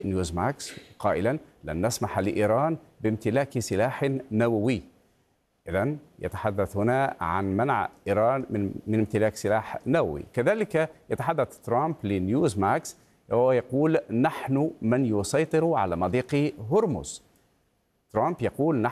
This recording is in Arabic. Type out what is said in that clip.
نيوز ماكس قائلا لن نسمح لإيران بامتلاك سلاح نووي. إذن يتحدث هنا عن منع إيران من امتلاك سلاح نووي. كذلك يتحدث ترامب لنيوز ماكس وهو يقول نحن من يسيطر على مضيق هرمز. ترامب يقول